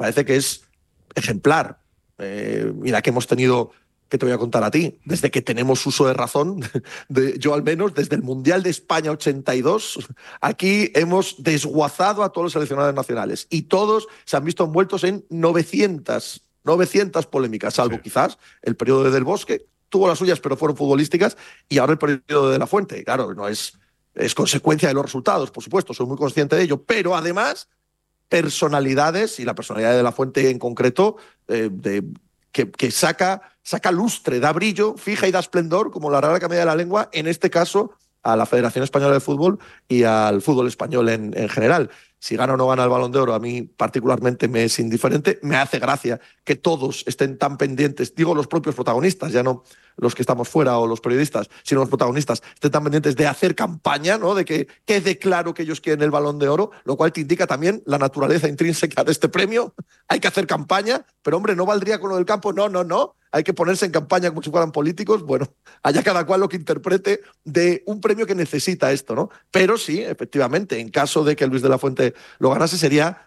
parece que es ejemplar. Mira que hemos tenido, que te voy a contar a ti, desde que tenemos uso de razón, yo al menos, desde el Mundial de España 82, aquí hemos desguazado a todos los seleccionadores nacionales y todos se han visto envueltos en 900 polémicas, salvo quizás el periodo de Del Bosque, tuvo las suyas, pero fueron futbolísticas, y ahora el periodo de La Fuente. Claro, no es consecuencia de los resultados, por supuesto, soy muy consciente de ello, pero además personalidades, y la personalidad de La Fuente en concreto, que saca lustre, da brillo, fija y da esplendor, como la Real Academia de la Lengua, en este caso a la Federación Española de Fútbol y al fútbol español en general. Si gana o no gana el Balón de Oro, a mí particularmente me es indiferente. Me hace gracia que todos estén tan pendientes, digo los propios protagonistas, ya no los que estamos fuera o los periodistas, sino los protagonistas, estén tan pendientes de hacer campaña, ¿no? De que quede claro que ellos quieren el Balón de Oro, lo cual te indica también la naturaleza intrínseca de este premio. Hay que hacer campaña, pero hombre, ¿no valdría con lo del campo? No. Hay que ponerse en campaña como si fueran políticos. Bueno, allá cada cual lo que interprete de un premio que necesita esto, ¿no? Pero sí, efectivamente, en caso de que Luis de la Fuente lo ganase, sería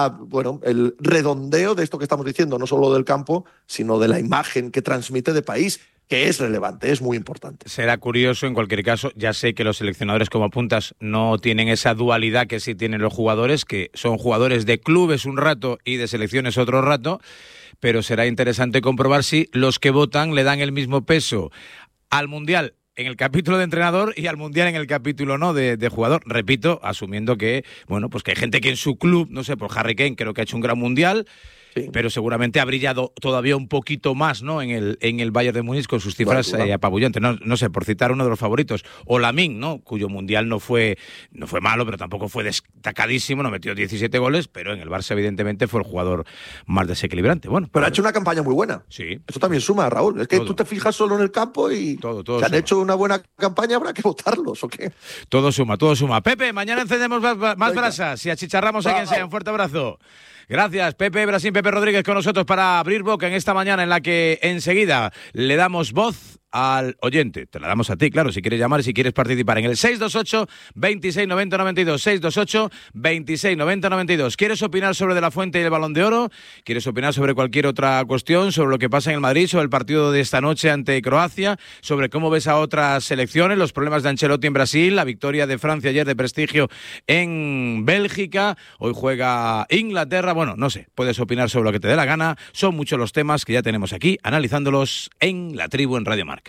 el redondeo de esto que estamos diciendo, no solo del campo, sino de la imagen que transmite de país, que es relevante, es muy importante. Será curioso, en cualquier caso, ya sé que los seleccionadores, como apuntas, no tienen esa dualidad que sí tienen los jugadores, que son jugadores de clubes un rato y de selecciones otro rato, pero será interesante comprobar si los que votan le dan el mismo peso al Mundial en el capítulo de entrenador y al Mundial en el capítulo de jugador. Repito, asumiendo que, pues que hay gente que en su club, no sé, por Harry Kane creo que ha hecho un gran Mundial, sí, pero seguramente ha brillado todavía un poquito más, ¿no? En el Bayern de Múnich con sus cifras apabullantes. No sé, por citar uno de los favoritos. O Lamine, ¿no? Cuyo Mundial no fue malo, pero tampoco fue destacadísimo, no metió 17 goles, pero en el Barça evidentemente fue el jugador más desequilibrante. Bueno, pero ha hecho una campaña muy buena. Sí. Eso también suma, Raúl. Es que tú te fijas solo en el campo y todo si han hecho una buena campaña, habrá que votarlos, ¿o qué? Todo suma. Pepe, mañana encendemos más brasas y achicharramos a quien sea. Un fuerte abrazo. Gracias, Pepe Brasín, Pepe Rodríguez con nosotros para abrir boca en esta mañana en la que enseguida le damos voz al oyente. Te la damos a ti, claro, si quieres llamar y si quieres participar en el 628 26 90 92, 628 26 90 92. ¿Quieres opinar sobre De la Fuente y el Balón de Oro? ¿Quieres opinar sobre cualquier otra cuestión, sobre lo que pasa en el Madrid, sobre el partido de esta noche ante Croacia, sobre cómo ves a otras selecciones, los problemas de Ancelotti en Brasil, la victoria de Francia ayer de prestigio en Bélgica, hoy juega Inglaterra? Bueno, no sé, puedes opinar sobre lo que te dé la gana. Son muchos los temas que ya tenemos aquí, analizándolos en La Tribu en Radio Marca.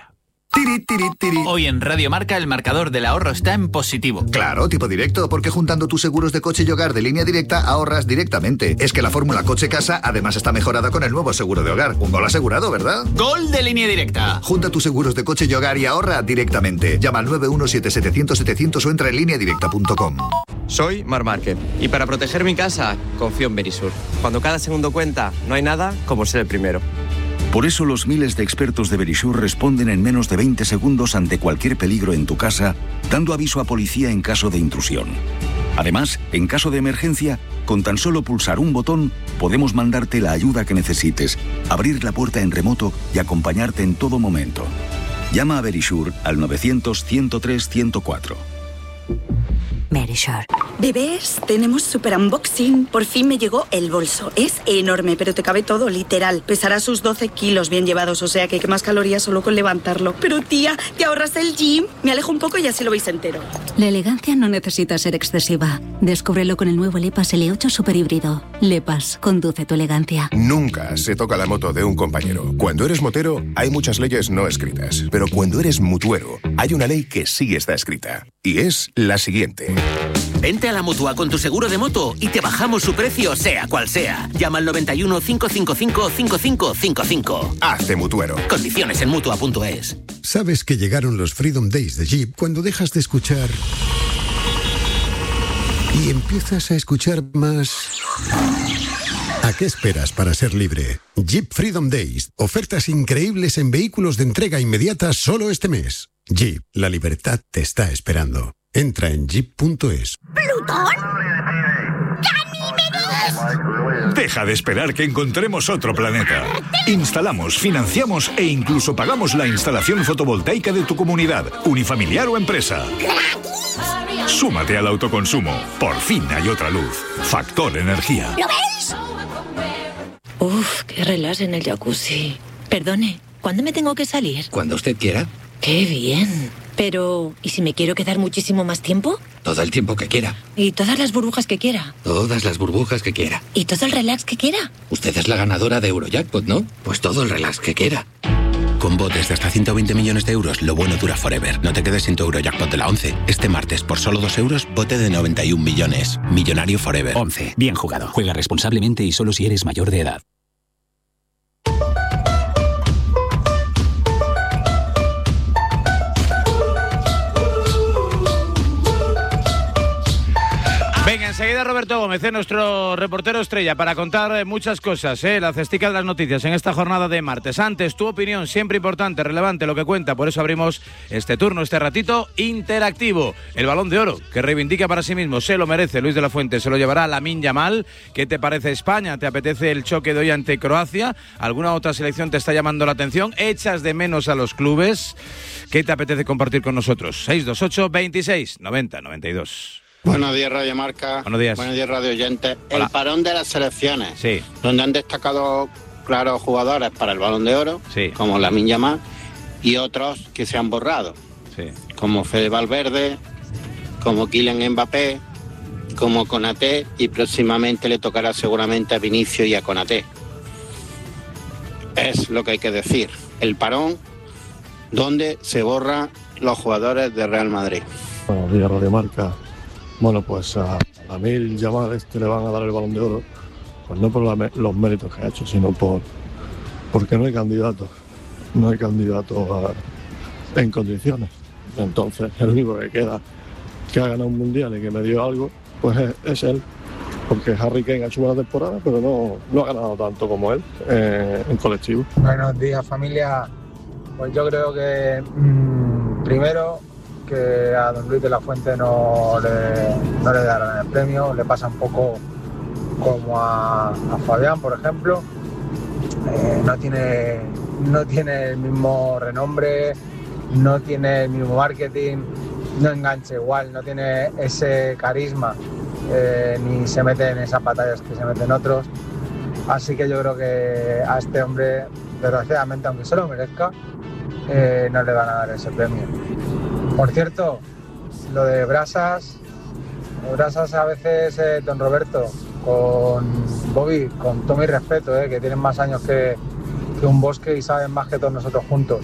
Hoy en Radio Marca el marcador del ahorro está en positivo. Claro, tipo directo, porque juntando tus seguros de coche y hogar de Línea Directa ahorras directamente. Es que la fórmula coche-casa además está mejorada con el nuevo seguro de hogar. Un gol asegurado, ¿verdad? ¡Gol de Línea Directa! Junta tus seguros de coche y hogar y ahorra directamente. Llama al 917-700-700 o entra en lineadirecta.com. Soy Marc Márquez y para proteger mi casa confío en Verisur. Cuando cada segundo cuenta, no hay nada como ser el primero. Por eso los miles de expertos de Verisur responden en menos de 20 segundos ante cualquier peligro en tu casa, dando aviso a policía en caso de intrusión. Además, en caso de emergencia, con tan solo pulsar un botón, podemos mandarte la ayuda que necesites, abrir la puerta en remoto y acompañarte en todo momento. Llama a Verisur al 900-103-104. Verisur. Bebés, tenemos super unboxing. Por fin me llegó el bolso. Es enorme, pero te cabe todo, literal. Pesará sus 12 kilos bien llevados, o sea que quemas calorías solo con levantarlo. Pero tía, ¿te ahorras el gym? Me alejo un poco y así lo veis entero. La elegancia no necesita ser excesiva. Descúbrelo con el nuevo Lepas L8 Super Híbrido. Lepas, conduce tu elegancia. Nunca se toca la moto de un compañero. Cuando eres motero, hay muchas leyes no escritas. Pero cuando eres mutuero, hay una ley que sí está escrita. Y es la siguiente. Vente a la Mutua con tu seguro de moto y te bajamos su precio, sea cual sea. Llama al 91 555 5555. Hazte mutuero. Condiciones en Mutua.es. Sabes que llegaron los Freedom Days de Jeep cuando dejas de escuchar y empiezas a escuchar más. ¿A qué esperas para ser libre? Jeep Freedom Days. Ofertas increíbles en vehículos de entrega inmediata solo este mes. Jeep, la libertad te está esperando. Entra en jeep.es. ¿Plutón? ¡Ganímedes! Deja de esperar que encontremos otro planeta. Instalamos, financiamos e incluso pagamos la instalación fotovoltaica de tu comunidad, unifamiliar o empresa. ¡Gratis! Súmate al autoconsumo. Por fin hay otra luz. Factor Energía. ¿Lo veis? Uf, qué relax en el jacuzzi. Perdone, ¿cuándo me tengo que salir? Cuando usted quiera. ¡Qué bien! Pero, ¿y si me quiero quedar muchísimo más tiempo? Todo el tiempo que quiera. ¿Y todas las burbujas que quiera? Todas las burbujas que quiera. ¿Y todo el relax que quiera? Usted es la ganadora de Eurojackpot, ¿no? Pues todo el relax que quiera. Con botes de hasta 120 millones de euros, lo bueno dura forever. No te quedes sin tu Eurojackpot de la 11. Este martes, por solo 2 euros, bote de 91 millones. Millonario forever. 11. Bien jugado. Juega responsablemente y solo si eres mayor de edad. Venga, enseguida Roberto Gómez, nuestro reportero estrella, para contar muchas cosas, la cestica de las noticias en esta jornada de martes. Antes, tu opinión, siempre importante, relevante, lo que cuenta. Por eso abrimos este turno, este ratito interactivo. El Balón de Oro, que reivindica para sí mismo, se lo merece Luis de la Fuente, se lo llevará Lamine Yamal. ¿Qué te parece España? ¿Te apetece el choque de hoy ante Croacia? ¿Alguna otra selección te está llamando la atención? ¿Echas de menos a los clubes? ¿Qué te apetece compartir con nosotros? 628 26 90 92. Buenos días, Radio Marca. Buenos días. Buenos días, Radio Oyentes. Hola. El parón de las selecciones, sí, donde han destacado claros jugadores para el Balón de Oro, sí, como Lamine Yamal, y otros que se han borrado, sí, como Fede Valverde, como Kylian Mbappé, como Konaté, y próximamente le tocará seguramente a Vinicius y a Konaté. Es lo que hay que decir. El parón donde se borran los jugadores de Real Madrid. Buenos días, Radio Marca. Bueno, pues a Lamine Yamal le van a dar el Balón de Oro, pues no por los méritos que ha hecho, sino porque no hay candidato. No hay candidato en condiciones. Entonces, el único que queda que ha ganado un mundial y que me dio algo, pues es él. Porque Harry Kane ha hecho buena temporada, pero no ha ganado tanto como él en colectivo. Buenos días, familia. Pues yo creo que primero que a don Luis de la Fuente no le darán el premio. Le pasa un poco como a Fabián, por ejemplo. No tiene el mismo renombre, no tiene el mismo marketing, no engancha igual, no tiene ese carisma, ni se mete en esas batallas que se meten otros. Así que yo creo que a este hombre, desgraciadamente, aunque se lo merezca, no le van a dar ese premio. Por cierto, lo de Brasas a veces, don Roberto, con Bobby, con todo mi respeto, que tienen más años que un bosque y saben más que todos nosotros juntos,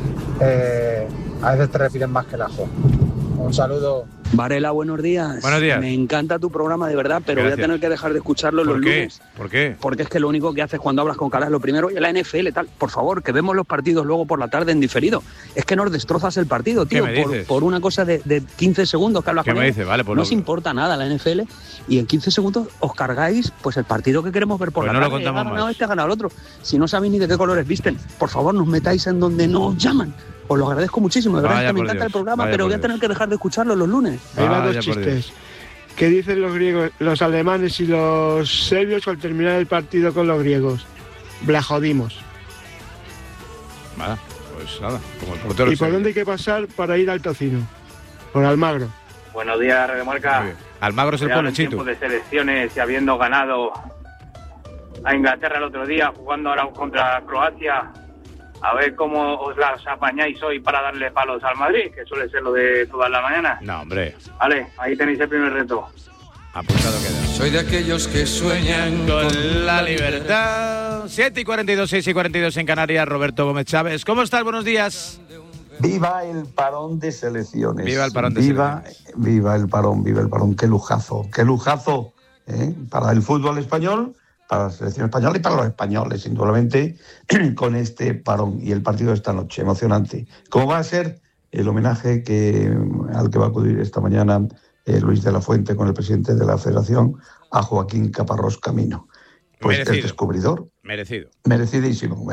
a veces te repiten más que el ajo. Un saludo. Varela, buenos días. Buenos días. Me encanta tu programa, de verdad, pero Gracias. voy a tener que dejar de escucharlo los lunes. ¿Por qué? Porque es que lo único que haces cuando hablas con Calas, lo primero, y la NFL, tal, por favor, que vemos los partidos luego por la tarde en diferido. Es que nos destrozas el partido, tío, ¿Qué me dices? por una cosa de 15 segundos que hablas ¿Qué con me él. dices? Vale, pues no no. os importa nada la NFL y en 15 segundos os cargáis pues el partido que queremos ver por Pues la no lo tarde. contamos Ha ganado más. este, ha ganado el otro. Si no sabéis ni de qué colores visten, por favor, nos metáis en donde nos llaman. Os lo agradezco muchísimo, de verdad, Vaya que me por encanta Dios, el programa, vaya pero por voy a Dios. tener que dejar de escucharlo los lunes. Ahí van Vaya dos por chistes. Dios. ¿Qué dicen los griegos, los alemanes y los serbios al terminar el partido con los griegos? Blajodimos. Vale, pues nada, como el portero. ¿Y por dónde hay que pasar para ir al Tocino? Por Almagro. Buenos días, Radio Marca. Almagro es el Ya pueblo, en Chito. tiempo de selecciones y habiendo ganado a Inglaterra el otro día, jugando ahora contra Croacia, a ver cómo os las apañáis hoy para darle palos al Madrid, que suele ser lo de todas las mañanas. No, hombre. Vale, ahí tenéis el primer reto. Apuntado queda. Soy de aquellos que sueñan Con la libertad. 7:42, 6:42 en Canarias. Roberto Gómez Chávez. ¿Cómo estás? Buenos días. Viva el parón de selecciones. Viva el parón de selecciones. Viva el parón. Qué lujazo para el fútbol español, para la selección española y para los españoles, indudablemente, con este parón y el partido de esta noche, emocionante. ¿Cómo va a ser el homenaje al que va a acudir esta mañana Luis de la Fuente con el presidente de la Federación, a Joaquín Caparrós Camino? Pues Merecido. el descubridor. Merecido. Merecidísimo.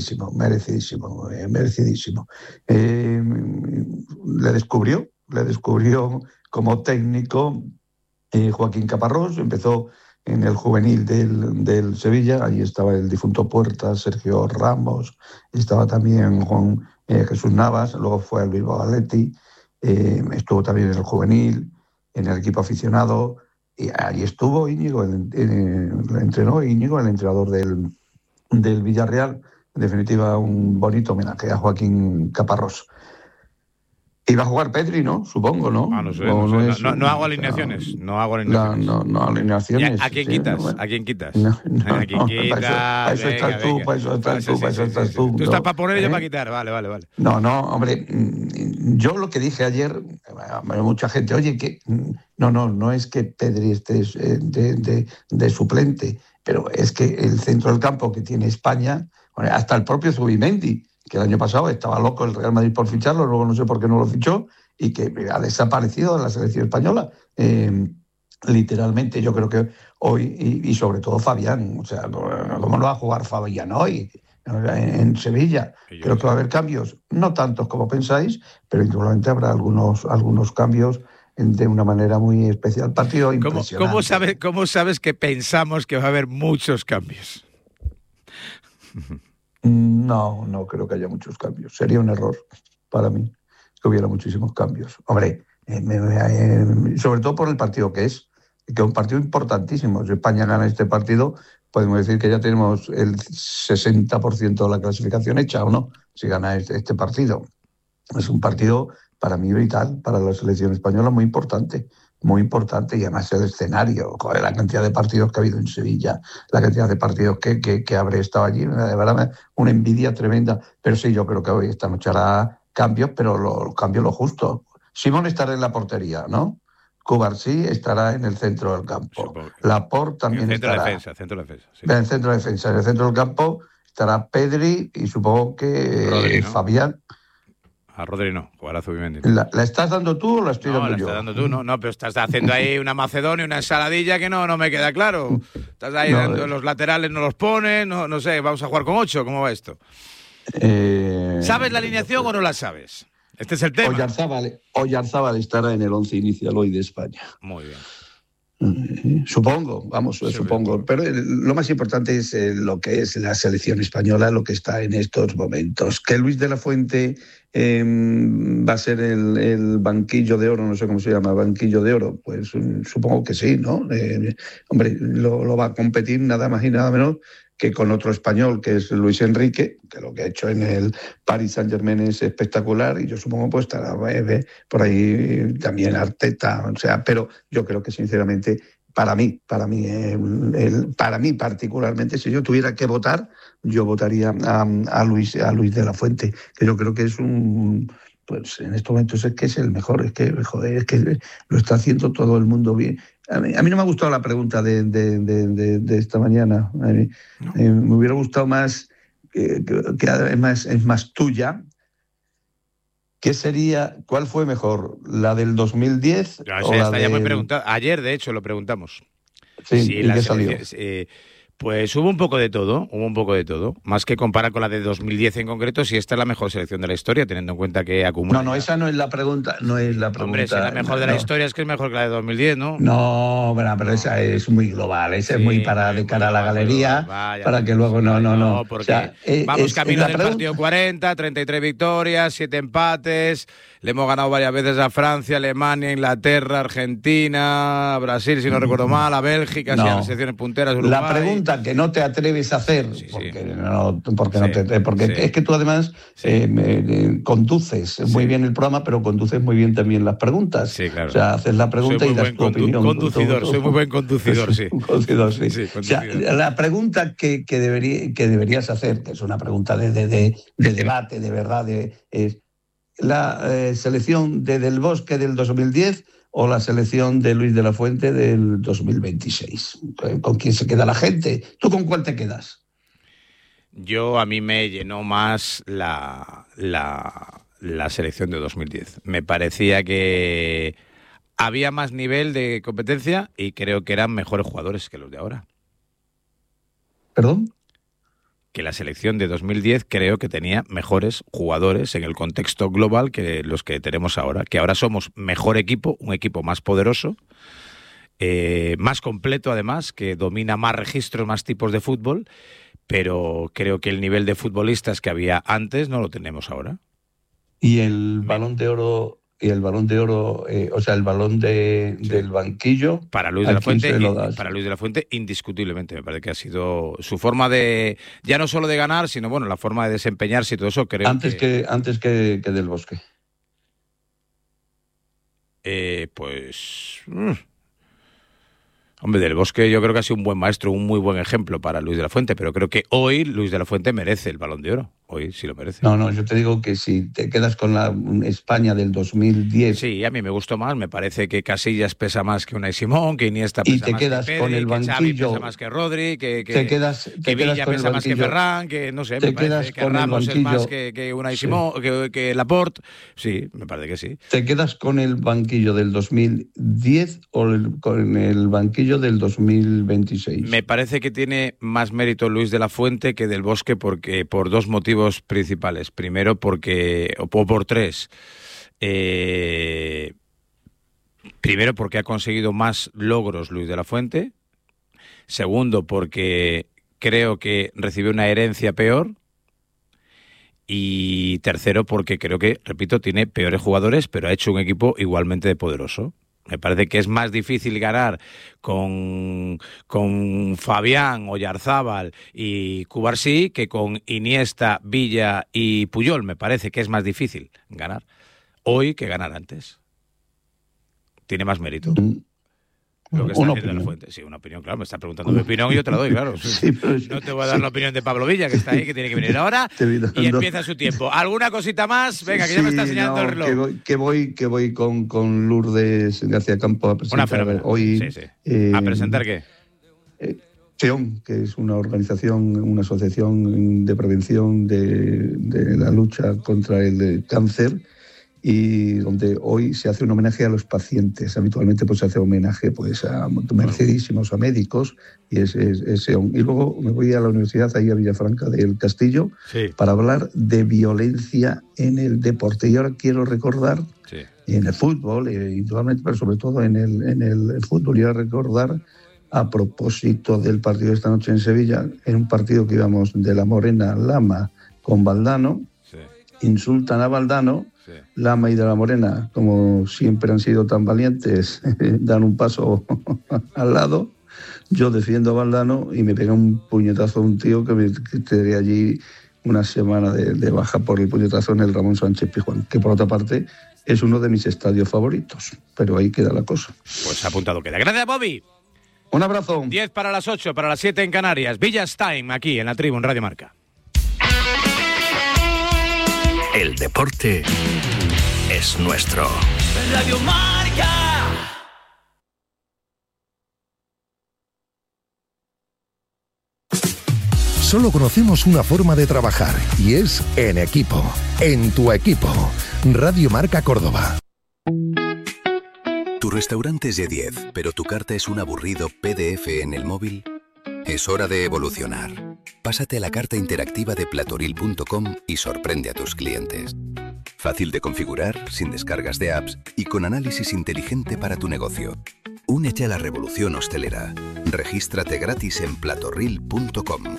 Le descubrió como técnico Joaquín Caparrós. Empezó en el juvenil del Sevilla. Allí estaba el difunto Puertas, Sergio Ramos, estaba también Juan Jesús Navas, luego fue al Bilbao Athletic, estuvo también en el juvenil, en el equipo aficionado. Y ahí estuvo Íñigo, lo entrenó Íñigo, el entrenador del Villarreal. En definitiva, un bonito homenaje a Joaquín Caparrós. Iba a jugar Pedri, ¿no? Supongo, ¿no? No sé. No hago alineaciones. No hago alineaciones. No alineaciones. ¿A quién quitas? ¿A quién quitas? ¿A quién quitas? Para eso estás tú, para eso estás tú. Tú estás para poner y yo para quitar. Vale. No, hombre, yo lo que dije ayer, mucha gente, oye, que no es que Pedri esté de suplente, pero es que el centro del campo que tiene España, hasta el propio Zubimendi, que el año pasado estaba loco el Real Madrid por ficharlo, luego no sé por qué no lo fichó, y que ha desaparecido de la selección española. Literalmente, yo creo que hoy, y sobre todo Fabián, o sea, ¿cómo no va a jugar Fabián hoy en Sevilla? Creo que va a haber cambios, no tantos como pensáis, pero indudablemente habrá algunos cambios de una manera muy especial. Partido impresionante. ¿Cómo sabes que pensamos que va a haber muchos cambios? No creo que haya muchos cambios. Sería un error para mí que hubiera muchísimos cambios. Hombre, sobre todo por el partido que es un partido importantísimo. Si España gana este partido, podemos decir que ya tenemos el 60% de la clasificación hecha, ¿o no? Si gana este partido. Es un partido, para mí, vital, para la selección española, muy importante, y además el escenario, la cantidad de partidos que ha habido en Sevilla, la cantidad de partidos que habré estado allí, de verdad, una envidia tremenda. Pero sí, yo creo que hoy, esta noche hará cambios, pero los cambios lo justo. Simón estará en la portería, ¿no? Cubarsí estará en el centro del campo. Laporte también estará. Centro de defensa. Sí. En el centro de defensa. En el centro del campo estará Pedri y supongo que Rodri, ¿no? Fabián. A Rodri no, jugará Zubimendi. ¿La estás dando tú o la estoy dando yo? No, la estás dando tú, no, pero estás haciendo ahí una macedonia, una ensaladilla que no me queda claro. Estás ahí dando los laterales, no los pones, no sé, vamos a jugar con 8, ¿cómo va esto? ¿Sabes la alineación o no la sabes? Este es el tema. Oyarzábal estará en el 11 inicial hoy de España. Muy bien. Supongo. Pero lo más importante es lo que es la selección española, lo que está en estos momentos. Que Luis de la Fuente va a ser el banquillo de oro, no sé cómo se llama, banquillo de oro, pues supongo que sí, ¿no? Hombre, lo va a competir nada más y nada menos que con otro español, que es Luis Enrique, que lo que ha hecho en el Paris Saint-Germain es espectacular, y yo supongo pues estará por ahí también Arteta, o sea, pero yo creo que sinceramente, para mí particularmente, si yo tuviera que votar, yo votaría a Luis de la Fuente, que yo creo que es pues en estos momentos es que es el mejor, es que lo está haciendo todo el mundo bien. A mí no me ha gustado la pregunta de esta mañana. Me hubiera gustado más, que además es más tuya. ¿Cuál fue mejor? ¿La del 2010? O la ya me preguntado. Ayer, de hecho, lo preguntamos. Sí, ¿y qué salió? Pues hubo un poco de todo, más que comparar con la de 2010 en concreto, si esta es la mejor selección de la historia, teniendo en cuenta que acumula... No, esa no es la pregunta, Hombre, si es la mejor de la historia es que es mejor que la de 2010, ¿no? No, pero esa es muy global, esa es muy de cara a la galería, para que luego no. Porque o sea, vamos camino del partido 40, 33 victorias, 7 empates, le hemos ganado varias veces a Francia, Alemania, Inglaterra, Argentina, Brasil, si no recuerdo mal, a Bélgica, si a las selecciones punteras, Uruguay... La pregunta que no te atreves a hacer, porque es que tú además conduces muy bien el programa, pero conduces muy bien también las preguntas. Sí, claro. O sea, haces la pregunta y das tu opinión. Soy muy buen conducidor, sí. Conducidor, sí. O sea, la pregunta que deberías hacer, que es una pregunta de debate, de verdad, es la selección de Del Bosque del 2010 o la selección de Luis de la Fuente del 2026. ¿Con quién se queda la gente? ¿Tú con cuál te quedas? A mí me llenó más la selección de 2010. Me parecía que había más nivel de competencia y creo que eran mejores jugadores que los de ahora. ¿Perdón? Que la selección de 2010 creo que tenía mejores jugadores en el contexto global que los que tenemos ahora. Que ahora somos mejor equipo, un equipo más poderoso, más completo además, que domina más registros, más tipos de fútbol, pero creo que el nivel de futbolistas que había antes no lo tenemos ahora. ¿Y el Balón de Oro y el Balón de Oro, el balón del banquillo. Para Luis de la Fuente, indiscutiblemente, me parece que ha sido su forma de, ya no solo de ganar, sino bueno, la forma de desempeñarse y todo eso, creo antes que Del Bosque. Hombre, Del Bosque yo creo que ha sido un buen maestro, un muy buen ejemplo para Luis de la Fuente, pero creo que hoy Luis de la Fuente merece el Balón de Oro. Hoy sí lo merece. No, yo te digo que si te quedas con la España del 2010... Sí, a mí me gustó más. Me parece que Casillas pesa más que Unai Simón, que Iniesta pesa más que Pedri, con el banquillo, que Xavi pesa más que Rodri, que Villa pesa más que Ferran, que no sé, me parece que Ramos es más que Unai Simón, que Laporte. Sí, me parece que sí. ¿Te quedas con el banquillo del 2010 o con el banquillo del 2026? Me parece que tiene más mérito Luis de la Fuente que Del Bosque por dos motivos principales. Primero por tres. Primero porque ha conseguido más logros Luis de la Fuente. Segundo porque creo que recibió una herencia peor. Y tercero porque creo que, repito, tiene peores jugadores, pero ha hecho un equipo igualmente poderoso. Me parece que es más difícil ganar con Fabián, Oyarzábal y Cubarsí que con Iniesta, Villa y Puyol. Me parece que es más difícil ganar hoy que ganar antes. Tiene más mérito. Lo que está haciendo la Fuente. Sí, una opinión, claro. Me está preguntando mi opinión y yo te la doy, claro. Sí, no te voy a dar la opinión de Pablo Villa, que está ahí, que tiene que venir ahora y empieza su tiempo. ¿Alguna cosita más? Venga, que ya me está enseñando el reloj. Que voy con Lourdes García Campo a presentar hoy. ¿A presentar qué? FEON, que es una organización, una asociación de prevención de la lucha contra el cáncer, y donde hoy se hace un homenaje a los pacientes. Habitualmente pues se hace homenaje pues a merecidísimos, a médicos, y y luego me voy a la universidad, ahí a Villafranca del Castillo, para hablar de violencia en el deporte. Y ahora quiero recordar, en el fútbol, indudablemente, pero sobre todo en el fútbol, quiero recordar, a propósito del partido de esta noche en Sevilla, en un partido que íbamos de la Morena, Lama con Valdano, insultan a Valdano, Lama y de la Morena, como siempre han sido tan valientes, dan un paso al lado. Yo defiendo a Valdano y me pega un puñetazo a un tío que tendría allí una semana de baja por el puñetazo en el Ramón Sánchez Pizjuán, que por otra parte es uno de mis estadios favoritos, pero ahí queda la cosa. Pues apuntado queda. Gracias, Bobby. Un abrazo. 10 para las 8, para las 7 en Canarias. Villas Time, aquí en la Tribu, en Radio Marca. El deporte es nuestro. Radio Marca. Solo conocemos una forma de trabajar y es en equipo. En tu equipo. Radio Marca Córdoba. Tu restaurante es de 10, pero tu carta es un aburrido PDF en el móvil. Es hora de evolucionar. Pásate a la carta interactiva de platoril.com y sorprende a tus clientes. Fácil de configurar, sin descargas de apps y con análisis inteligente para tu negocio. Únete a la revolución hostelera. Regístrate gratis en platoril.com.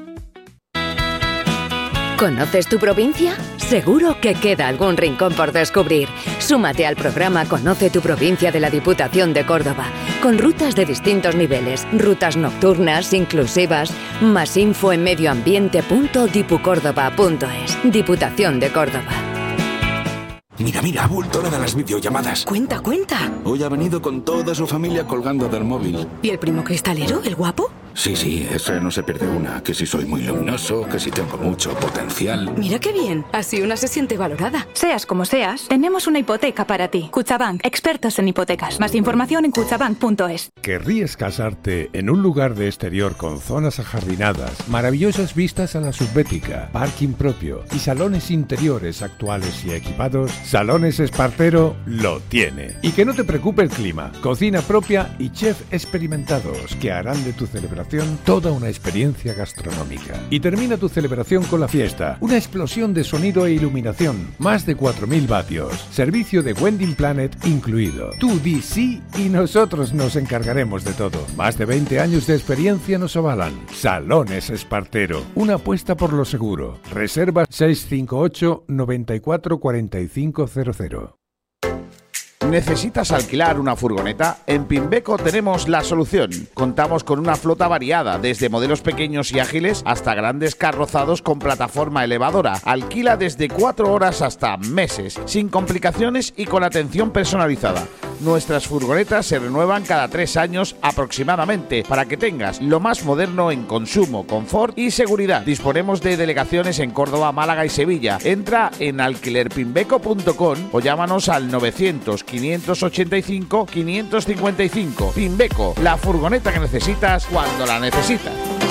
¿Conoces tu provincia? Seguro que queda algún rincón por descubrir. Súmate al programa Conoce tu provincia de la Diputación de Córdoba, con rutas de distintos niveles, rutas nocturnas, inclusivas. Más info en medioambiente.dipucórdoba.es. Diputación de Córdoba. Mira, ha vuelto hora de las videollamadas. Cuenta. Hoy ha venido con toda su familia colgando del móvil. ¿Y el primo cristalero, el guapo? Sí, ese no se pierde una. Que si soy muy luminoso, que si tengo mucho potencial. Mira qué bien, así una se siente valorada. Seas como seas, tenemos una hipoteca para ti. Kutxabank, expertos en hipotecas. Más información en kutxabank.es. ¿Querrías casarte en un lugar de exterior con zonas ajardinadas, maravillosas vistas a la subbética, parking propio y salones interiores actuales y equipados? Salones Espartero lo tiene. Y que no te preocupe el clima, cocina propia y chef experimentados que harán de tu celebración toda una experiencia gastronómica. Y termina tu celebración con la fiesta, una explosión de sonido e iluminación, más de 4.000 vatios, servicio de Wedding Planet incluido. Tú di sí y nosotros nos encargaremos de todo. Más de 20 años de experiencia nos avalan. Salones Espartero, una apuesta por lo seguro. Reserva 658 94 4500. ¿Necesitas alquilar una furgoneta? En Pinbeco tenemos la solución. Contamos con una flota variada, desde modelos pequeños y ágiles hasta grandes carrozados con plataforma elevadora. Alquila desde 4 horas hasta meses, sin complicaciones y con atención personalizada. Nuestras furgonetas se renuevan cada 3 años aproximadamente, para que tengas lo más moderno en consumo, confort y seguridad. Disponemos de delegaciones en Córdoba, Málaga y Sevilla. Entra en alquilerpinbeco.com o llámanos al 900 585 555. Pinbeco, la furgoneta que necesitas cuando la necesitas.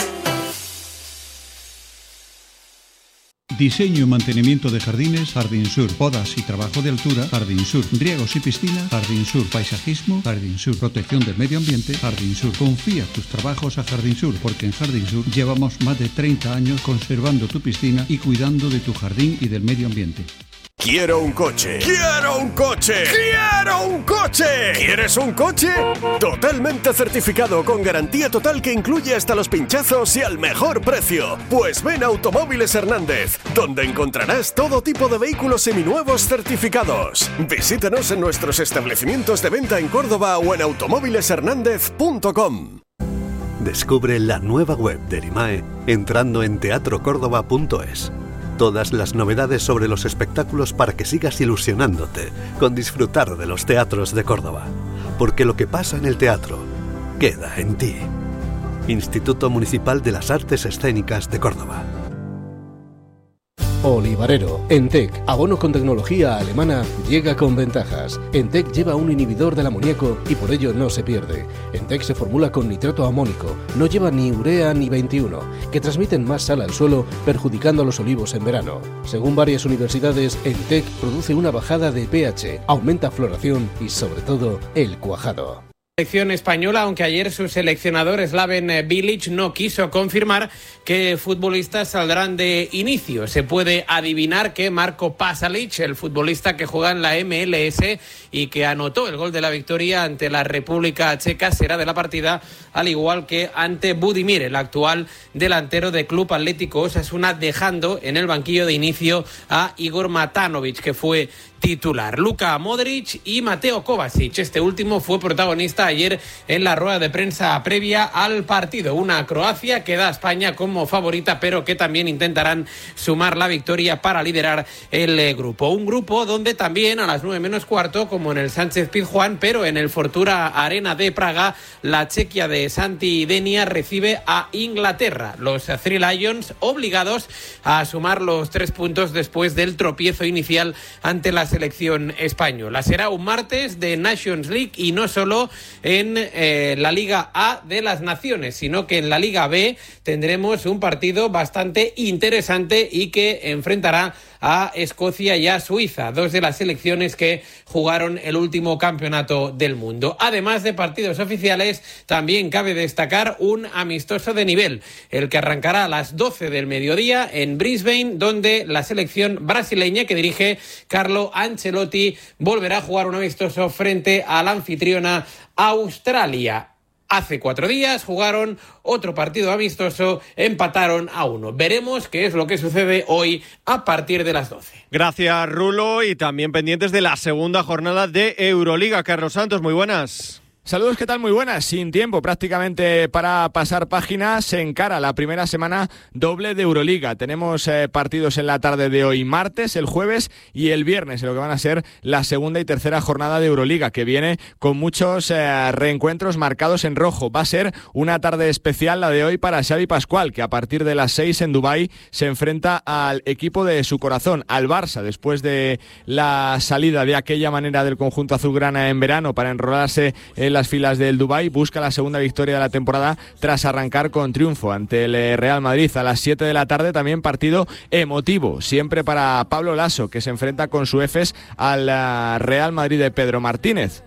Diseño y mantenimiento de jardines, Jardín Sur. Podas y trabajo de altura, Jardín Sur. Riegos y piscina, Jardín Sur. Paisajismo, Jardín Sur. Protección del medio ambiente, Jardín Sur. Confía tus trabajos a Jardín Sur, porque en Jardín Sur llevamos más de 30 años conservando tu piscina y cuidando de tu jardín y del medio ambiente. ¡Quiero un coche! ¡Quiero un coche! ¡Quiero un coche! ¿Quieres un coche? Totalmente certificado, con garantía total que incluye hasta los pinchazos y al mejor precio. Pues ven a Automóviles Hernández, donde encontrarás todo tipo de vehículos seminuevos certificados. Visítanos en nuestros establecimientos de venta en Córdoba o en automóvileshernandez.com. Descubre la nueva web de Erimae entrando en teatrocórdoba.es. Todas las novedades sobre los espectáculos para que sigas ilusionándote con disfrutar de los teatros de Córdoba. Porque lo que pasa en el teatro queda en ti. Instituto Municipal de las Artes Escénicas de Córdoba. Olivarero. Entec, abono con tecnología alemana, llega con ventajas. Entec lleva un inhibidor del amoníaco y por ello no se pierde. Entec se formula con nitrato amónico, no lleva ni urea ni 21, que transmiten más sal al suelo, perjudicando a los olivos en verano. Según varias universidades, Entec produce una bajada de pH, aumenta floración y sobre todo el cuajado. Selección española, aunque ayer su seleccionador Slaven Bilic no quiso confirmar que futbolistas saldrán de inicio. Se puede adivinar que Marko Pasalic, el futbolista que juega en la MLS y que anotó el gol de la victoria ante la República Checa, será de la partida, al igual que ante Budimir, el actual delantero de Club Atlético Osasuna, dejando en el banquillo de inicio a Igor Matanovic, que fue titular. Luka Modric y Mateo Kovacic. Este último fue protagonista ayer en la rueda de prensa previa al partido. Una Croacia que da a España como favorita, pero que también intentarán sumar la victoria para liderar el grupo. Un grupo donde también a las 9:15, como en el Sánchez Pizjuán, pero en el Fortuna Arena de Praga, la Chequia de Santi Denia recibe a Inglaterra. Los Three Lions obligados a sumar los 3 puntos después del tropiezo inicial ante la selección española. Será un martes de Nations League y no solo en la Liga A de las Naciones, sino que en la Liga B tendremos un partido bastante interesante y que enfrentará a Escocia y a Suiza, 2 de las selecciones que jugaron el último campeonato del mundo. Además de partidos oficiales, también cabe destacar un amistoso de nivel, el que arrancará a las 12 del mediodía en Brisbane, donde la selección brasileña que dirige Carlo Ancelotti volverá a jugar un amistoso frente a la anfitriona Australia. Hace 4 días jugaron otro partido amistoso, empataron a 1. Veremos qué es lo que sucede hoy a partir de las 12. Gracias, Rulo, y también pendientes de la segunda jornada de Euroliga. Carlos Santos, muy buenas. Saludos, ¿qué tal? Muy buenas. Sin tiempo prácticamente para pasar página, se encara la primera semana doble de Euroliga. Tenemos partidos en la tarde de hoy, martes, el jueves y el viernes, en lo que van a ser la segunda y tercera jornada de Euroliga, que viene con muchos reencuentros marcados en rojo. Va a ser una tarde especial la de hoy para Xavi Pascual, que a partir de las 6 en Dubái se enfrenta al equipo de su corazón, al Barça, después de la salida de aquella manera del conjunto azulgrana en verano para enrolarse en las filas del Dubái. Busca la segunda victoria de la temporada tras arrancar con triunfo ante el Real Madrid a las 7 de la tarde. También partido emotivo, siempre para Pablo Lasso, que se enfrenta con su Efes al Real Madrid de Pedro Martínez.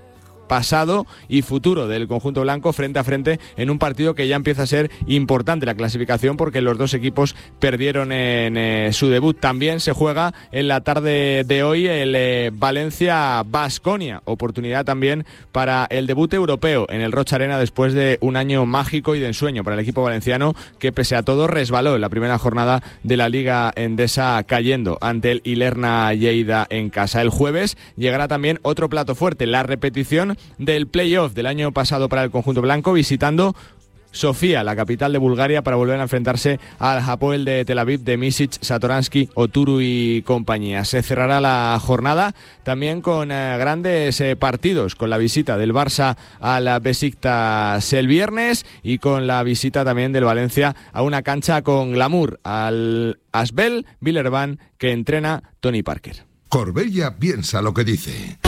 pasado y futuro del conjunto blanco frente a frente en un partido que ya empieza a ser importante la clasificación porque los dos equipos perdieron en su debut. También se juega en la tarde de hoy el Valencia-Baskonia, oportunidad también para el debut europeo en el Rocha Arena después de un año mágico y de ensueño para el equipo valenciano que pese a todo resbaló en la primera jornada de la Liga Endesa cayendo ante el Ilerna Lleida en casa. El jueves llegará también otro plato fuerte, la repetición del playoff del año pasado para el conjunto blanco, visitando Sofía, la capital de Bulgaria, para volver a enfrentarse al Hapoel de Tel Aviv de Misic, Satoransky, Oturu y compañía. Se cerrará la jornada también con grandes partidos, con la visita del Barça a la Besiktas el viernes y con la visita también del Valencia a una cancha con glamour, al Asbel Villerban que entrena Tony Parker. Corbella piensa lo que dice.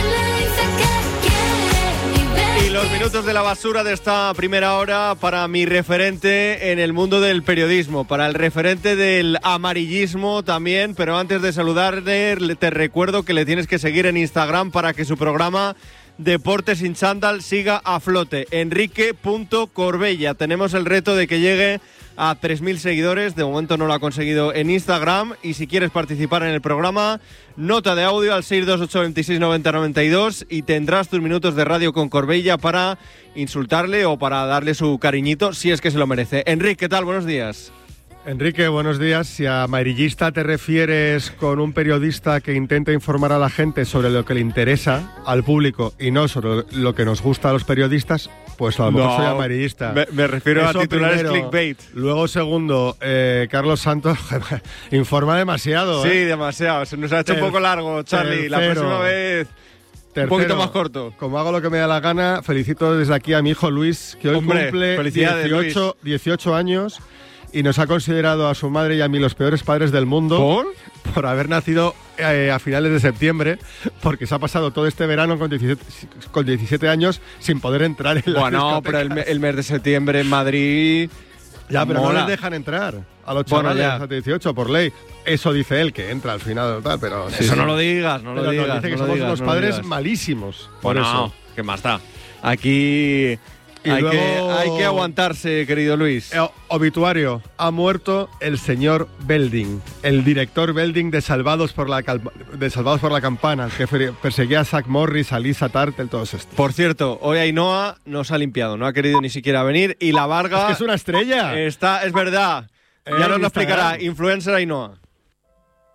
Y los minutos de la basura de esta primera hora para mi referente en el mundo del periodismo, para el referente del amarillismo también, pero antes de saludarle te recuerdo que le tienes que seguir en Instagram para que su programa Deportes sin chándal siga a flote. Enrique.corbella. Tenemos el reto de que llegue a 3.000 seguidores. De momento no lo ha conseguido en Instagram. Y si quieres participar en el programa, nota de audio al 628269092 y tendrás tus minutos de radio con Corbella para insultarle o para darle su cariñito, si es que se lo merece. Enrique, ¿qué tal? Buenos días. Enrique, buenos días. Si a amarillista te refieres con un periodista que intenta informar a la gente sobre lo que le interesa al público y no sobre lo que nos gusta a los periodistas, pues a lo mejor soy amarillista. Me refiero a titulares primero, clickbait. Luego, segundo, Carlos Santos informa demasiado. Sí, demasiado. Se nos ha hecho un poco largo, Charlie. La próxima vez... Tercero, un poquito más corto. Como hago lo que me da la gana, felicito desde aquí a mi hijo Luis, que hoy cumple 18 años y nos ha considerado a su madre y a mí los peores padres del mundo. Por haber nacido a finales de septiembre, porque se ha pasado todo este verano con 17 años sin poder entrar en la discotecas. Pero el mes de septiembre en Madrid... Ya, pero mola. no les dejan entrar a los chavales hasta 18 por ley. Eso dice él, que entra al final tal, pero... Eso sí. No lo digas, no lo digas. Nos dice que somos unos padres malísimos. Por eso. ¿Qué más da? Aquí... Hay que aguantarse, querido Luis. Obituario. Ha muerto el señor Belding, el director Belding de Salvados por la Campana, que perseguía a Zach Morris, a Lisa Tartel, todos estos. Por cierto, hoy Ainhoa nos ha limpiado, no ha querido ni siquiera venir. Y la Varga... Es que es una estrella. Es verdad. Ya nos lo explicará. Influencer Ainhoa.